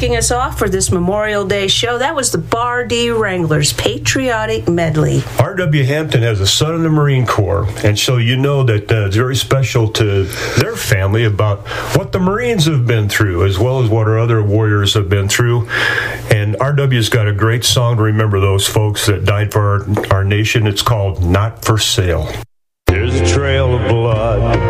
kicking us off for this Memorial Day show, that was the Bar D Wranglers Patriotic Medley. R.W. Hampton has a son in the Marine Corps, and so you know that it's very special to their family about what the Marines have been through, as well as what our other warriors have been through. And R.W.'s got a great song to remember those folks that died for our nation. It's called Not for Sale. There's a trail of blood